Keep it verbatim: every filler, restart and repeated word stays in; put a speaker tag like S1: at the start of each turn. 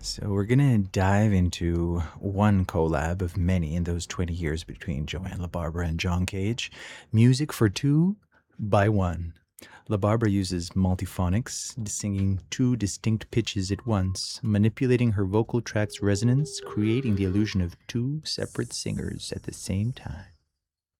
S1: So we're gonna dive into one collab of many in those twenty years between Joanne LaBarbera and John Cage. Music for two by one. LaBarbera uses multiphonics, singing two distinct pitches at once, manipulating her vocal track's resonance, creating the illusion of two separate singers at the same time.